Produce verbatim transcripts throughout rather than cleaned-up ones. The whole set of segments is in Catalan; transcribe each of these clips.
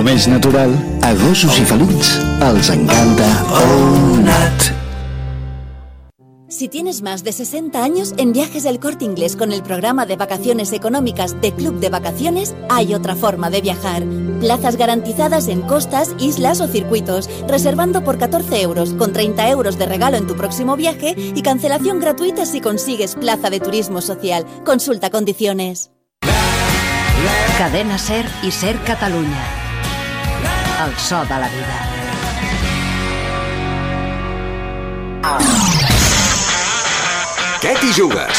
més natural, a gossos i felins els encanta ONAT. Si tienes más de sesenta años, en Viajes El Corte Inglés con el programa de vacaciones económicas de Club de Vacaciones hay otra forma de viajar. Plazas garantizadas en costas, islas o circuitos, reservando por catorce euros, con treinta euros de regalo en tu próximo viaje y cancelación gratuita si consigues plaza de turismo social. Consulta condiciones. Cadena SER i SER Catalunya. El so de la vida. Què t'hi jugues?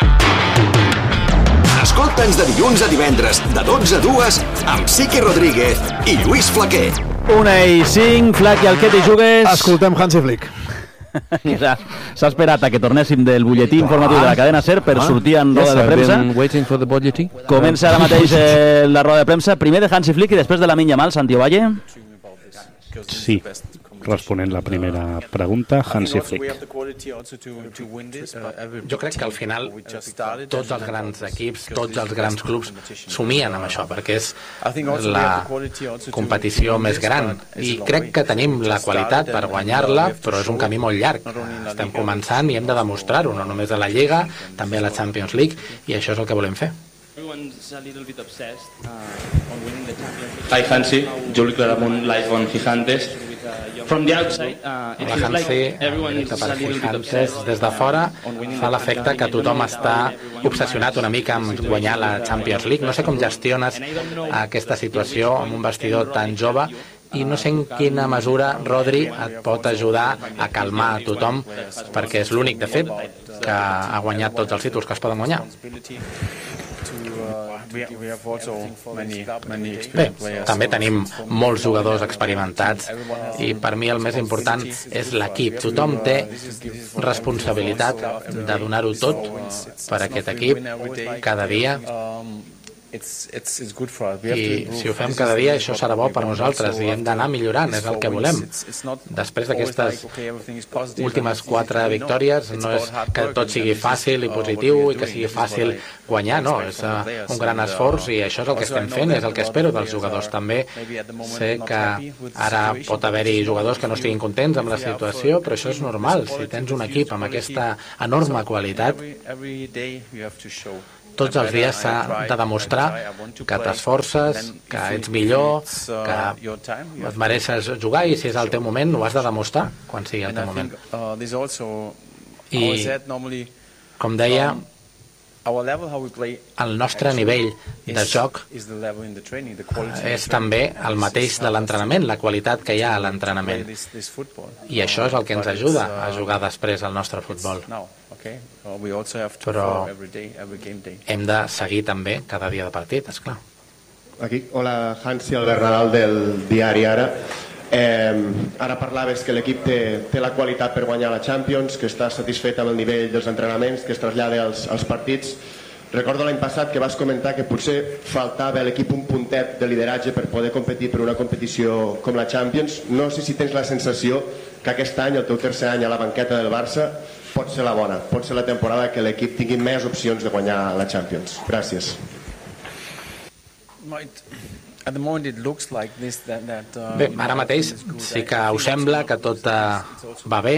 Escolta'ns de dilluns a divendres, de dotze a dues, amb Siqui Rodríguez i Lluís Flaquer. Una i cinc, Flac, i el què t'hi jugues? Escoltem Hansi Flick. S'ha esperat a que tornéssim del butlletí informatiu de la cadena SER per sortir en roda de premsa. Comença ara mateix eh, la roda de premsa, primer de Hansi Flick i després de Lamine Yamal. Santi Ovalle. Sí, responent la primera pregunta, Hansi Flick. Jo crec que al final tots els grans equips, tots els grans clubs somien amb això, perquè és la competició més gran i crec que tenim la qualitat per guanyar-la, però és un camí molt llarg. Estem començant i hem de demostrar-ho, no només a la Lliga, també a la Champions League, i això és el que volem fer. Hi Hansi, Juli Claramunt, live on Gigantes. From the outside, uh, it la Hansi, directe per Gigantes, des de fora fa l'efecte que tothom està obsessionat una mica amb guanyar la Champions League. No sé com gestiones aquesta situació amb un vestidor tan jove i no sé en quina mesura Rodri et pot ajudar a calmar a tothom, perquè és l'únic, de fet, que ha guanyat tots els títols que es poden guanyar. Bé, també tenim molts jugadors experimentats i per mi el més important és l'equip. Tothom té responsabilitat de donar-ho tot per aquest equip cada dia. I si ho fem cada dia, això serà bo per nosaltres i hem d'anar millorant, és el que volem. Després d'aquestes últimes quatre victòries, no és que tot sigui fàcil i positiu i que sigui fàcil guanyar, no, és un gran esforç i això és el que estem fent, és el que espero dels jugadors. També sé que ara pot haver-hi jugadors que no estiguin contents amb la situació, però això és normal. Si tens un equip amb aquesta enorme qualitat, tots els dies s'ha de demostrar que t'esforces, que ets millor, que et mereixes jugar i si és el teu moment ho has de demostrar quan sigui el teu moment. I, com deia, el nostre nivell de joc és també el mateix de l'entrenament, la qualitat que hi ha a l'entrenament. I això és el que ens ajuda a jugar després al nostre futbol. Però hem de seguir també cada dia de partit, esclar. Aquí, hola, Hansi, Albert Nadal del diari Ara. Eh, ara parlaves que l'equip té, té la qualitat per guanyar la Champions, que està satisfet amb el nivell dels entrenaments, que es trasllada als, als partits. Recordo l'any passat que vas comentar que potser faltava a l'equip un puntet de lideratge per poder competir per una competició com la Champions. No sé si tens la sensació que aquest any, el teu tercer any a la banqueta del Barça, pot ser la bona, pot ser la temporada que l'equip tingui més opcions de guanyar la Champions. Gràcies. Bé, ara mateix sí que ho sembla que tot va bé,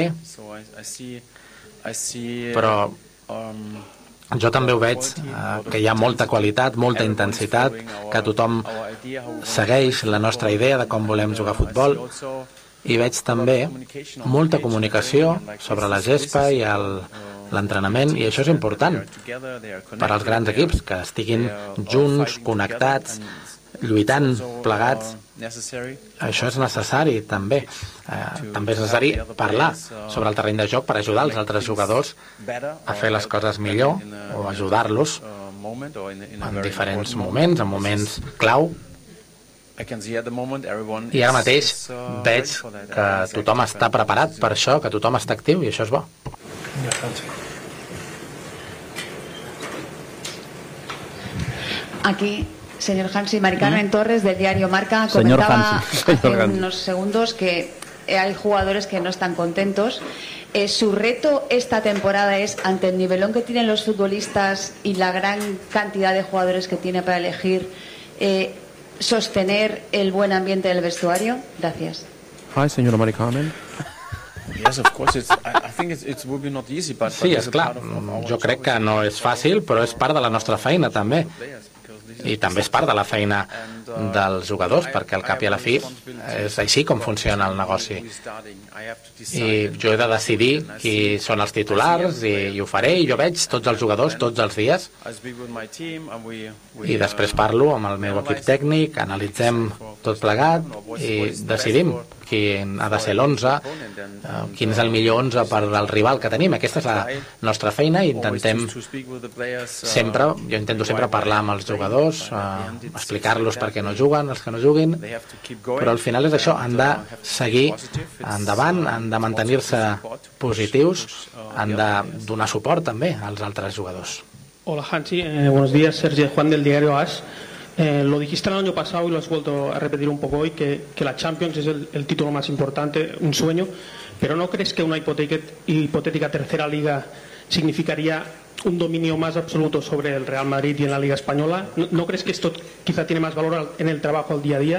però jo també ho veig, que hi ha molta qualitat, molta intensitat, que tothom segueix la nostra idea de com volem jugar a futbol. I veig també molta comunicació sobre la gespa i l'entrenament, i això és important per als grans equips, que estiguin junts, connectats, lluitant plegats. Això és necessari també. Eh, també és necessari parlar sobre el terreny de joc per ajudar els altres jugadors a fer les coses millor o ajudar-los en diferents moments, en moments clau. I ara mateix veig que tothom està preparat per això, que tothom està actiu, i això és bo. Aquí, señor Hansi, Mari Carmen Torres del diario Marca comentaba hace unos segundos que hay jugadores que no están contentos. Eh, su reto esta temporada es, ante el nivelón que tienen los futbolistas y la gran cantidad de jugadores que tiene para elegir, eh, sostener el buen ambiente del vestuario? Gracias. Hi, señora Mari Carmen. Yes, of course. It's, I, I think it's, it will be not easy, but sí, és clar. Jo crec que no és fàcil, però és part de la nostra feina, també. I també és part de la feina dels jugadors, perquè al cap i a la fi és així com funciona el negoci. I jo he de decidir qui són els titulars i, i ho faré, i jo veig tots els jugadors tots els dies i després parlo amb el meu equip tècnic, analitzem tot plegat i decidim qui ha de ser l'onze, quin és el millor onze per al rival que tenim. Aquesta és la nostra feina i intentem sempre, jo intento sempre parlar amb els jugadors, eh, explicar-los per què no juguen, els que no juguin, però al final és això, han de seguir endavant, han de mantenir-se positius, han de donar suport també als altres jugadors. Hola Hansi, eh, buenos días, Sergio Juan del diario A S. Eh, lo dijiste el año pasado y lo has vuelto a repetir un poco hoy, que, que la Champions es el, el título más importante, un sueño, pero ¿no crees que una hipotética, hipotética tercera liga significaría un dominio más absoluto sobre el Real Madrid y en la Liga Española? ¿No, ¿no crees que esto quizá tiene más valor en el trabajo al día a día?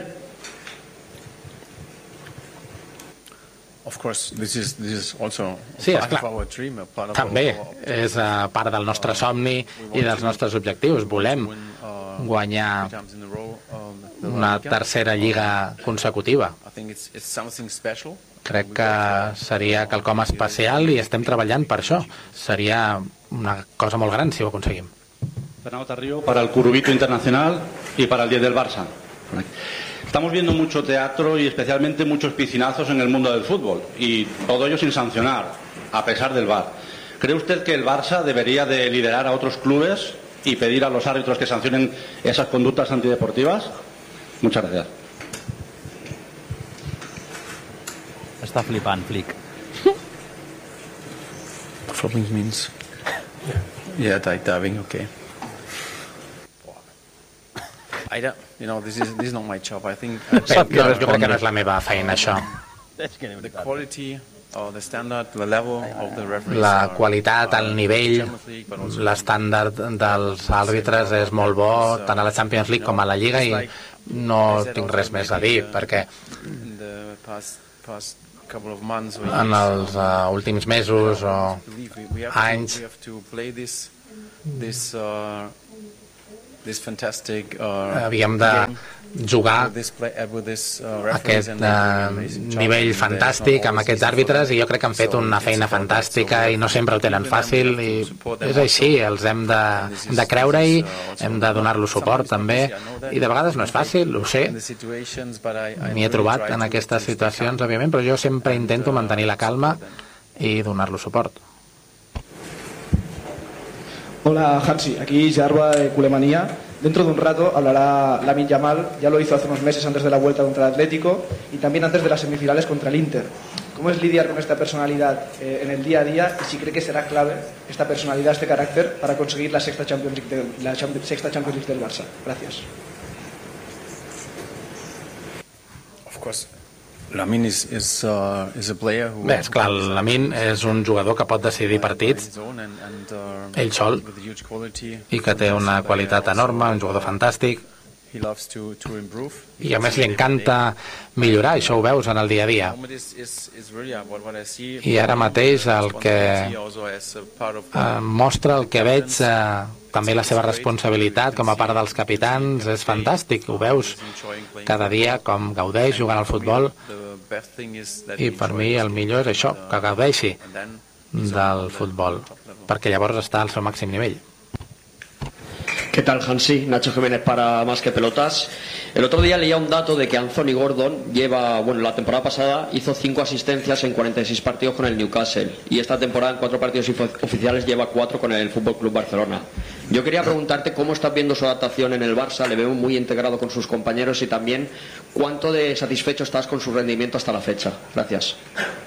Of course, this is, this is also sí, part esclar. of our dream, part of també our... és uh, part del nostre somni i dels nostres objectius. Volem guanyar una tercera lliga consecutiva. Crec que seria quelcom especial i estem treballant per això. Seria una cosa molt gran si ho aconseguim. Fernando Tarrio, para el Curubito Internacional y para el diez del Barça. Estamos viendo mucho teatro y especialmente muchos piscinazos en el mundo del fútbol, y todo ello sin sancionar, a pesar del V A R. ¿Cree usted que el Barça debería de liderar a otros clubes y pedir a los árbitros que sancionen esas conductas antideportivas? Muchas gracias. Està flipant, Flick. Flipping means... Yeah, tight diving, okay. I don't, you know, this is, this is not my job. I think... Bé, jo crec que no és la meva feina, això. The quality... La qualitat, el nivell, l'estàndard dels àrbitres és molt bo, tant a la Champions League com a la Lliga, i no tinc res més a dir, perquè en els uh, últims mesos o anys havíem de jugar aquest uh, nivell fantàstic amb aquests àrbitres, i jo crec que han fet una feina fantàstica i no sempre ho tenen fàcil, i és així, els hem de, de creure-hi, hem de donar-los suport també, i de vegades no és fàcil, ho sé, m'hi he trobat en aquestes situacions, òbviament, però jo sempre intento mantenir la calma i donar-los suport. Hola Hansi, aquí Jarba de Culemanía. Dentro de un rato hablará Lamine Yamal, ya lo hizo hace unos meses antes de la vuelta contra el Atlético y también antes de las semifinales contra el Inter. ¿Cómo es lidiar con esta personalidad eh, en el día a día, y si cree que será clave esta personalidad, este carácter, para conseguir la sexta Champions League, de, la sexta Champions League del Barça? Gracias. Of course. Lamine is, is, uh, is a player who... Bé, esclar, Lamine és un jugador que pot decidir partits ell sol i que té una qualitat enorme, un jugador fantàstic, i a més li encanta millorar, això ho veus en el dia a dia. I ara mateix el que eh, mostra, el que veig, eh, també la seva responsabilitat com a part dels capitans, és fantàstic, ho veus cada dia com gaudeix jugant al futbol, i per mi el millor és això, que gaudeixi del futbol, perquè llavors està al seu màxim nivell. ¿Qué tal, Hansi? Nacho Jiménez para Más que Pelotas. El otro día leía un dato de que Anthony Gordon lleva, bueno, la temporada pasada hizo cinco asistencias en cuarenta y seis partidos con el Newcastle, y esta temporada en cuatro partidos oficiales lleva cuatro con el F C Barcelona. Yo quería preguntarte cómo estás viendo su adaptación en el Barça, le veo muy integrado con sus compañeros, y también cuánto de satisfecho estás con su rendimiento hasta la fecha. Gracias.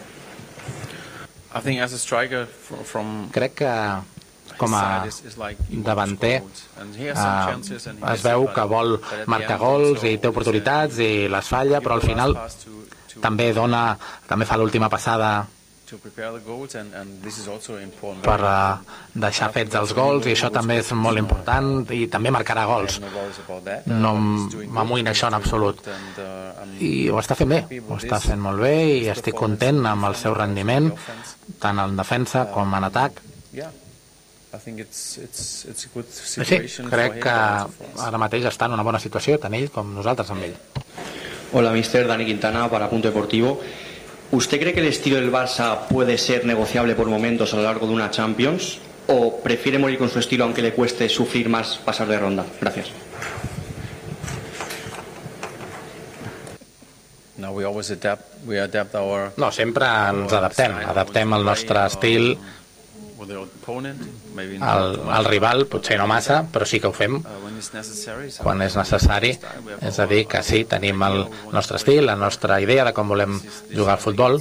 Crec que com a davanter eh, es veu que vol marcar gols i té oportunitats i les falla, però al final també dona, també fa l'última passada per deixar fets els gols, i això també és molt important, i també marcarà gols. No m'amoïna això en absolut. I ho està fent bé, ho està fent molt bé, i estic content amb el seu rendiment, tant en defensa com en atac. Sí, crec que ara mateix està en una bona situació, tant ell com nosaltres amb ell. Hola, mister Dani Quintana, para Punto Deportivo. ¿Usted cree que el estilo del Barça puede ser negociable por momentos a lo largo de una Champions? ¿O prefiere morir con su estilo aunque le cueste sufrir más pasar de ronda? Gracias. No, sempre ens adaptem. Adaptem el nostre estil al, al rival, potser no massa, però sí que ho fem quan és necessari. És a dir, que sí, tenim el nostre estil, la nostra idea de com volem jugar al futbol,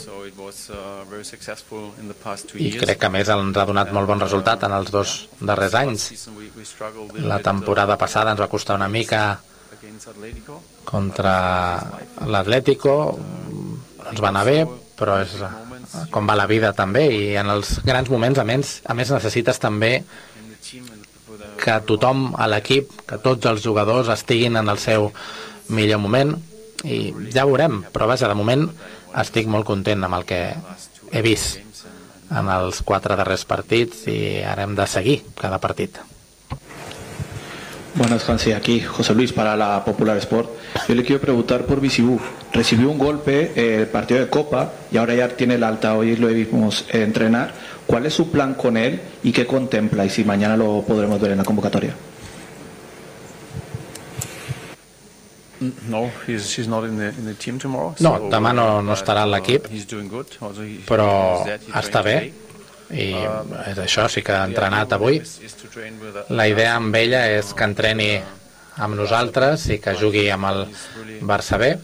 i crec que a més ens ha donat molt bon resultat en els dos darrers anys. La temporada passada ens va costar una mica contra l'Atlético, ens va anar bé, però és com va la vida també, i en els grans moments a més, a més necessites també que tothom a l'equip, que tots els jugadors estiguin en el seu millor moment, i ja veurem, però vaja, de moment estic molt content amb el que he vist en els quatre darrers partits, i ara hem de seguir cada partit. Buenas, Hansi, aquí José Luis para la Popular Sport. Yo le quiero preguntar por Bisibú. Recibió un golpe eh, el partido de Copa y ahora ya tiene el alta, hoy lo vimos eh, entrenar. ¿Cuál es su plan con él y qué contempla? Y si mañana lo podremos ver en la convocatoria. No, he's, he's not in the, in the team tomorrow. No, demà no, no estarà a l'equip, però està bé. I és això, sí que ha entrenat avui. La idea amb ella és que entreni amb nosaltres i que jugui amb el Barça B,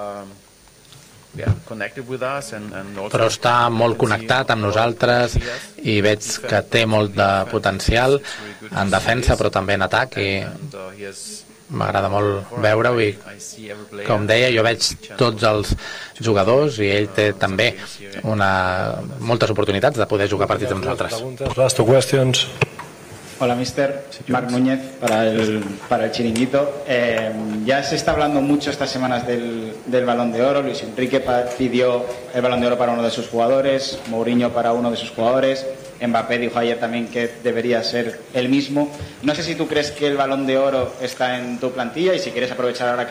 però està molt connectat amb nosaltres, i veig que té molt de potencial en defensa però també en atac, i m'agrada molt veure-ho, i com deia, jo veig tots els jugadors i ell té també una, moltes oportunitats de poder jugar partits amb nosaltres. Last two questions. Hola, mister. Marc Núñez, para el, para el Chiringuito. Eh, ya se está hablando mucho estas semanas del, del Balón de Oro. Luis Enrique pidió el Balón de Oro para uno de sus jugadores, Mourinho para uno de sus jugadores, Mbappé dijo ayer también que debería ser el mismo. No sé si tú crees que el Balón de Oro está en tu plantilla, y si quieres aprovechar ahora que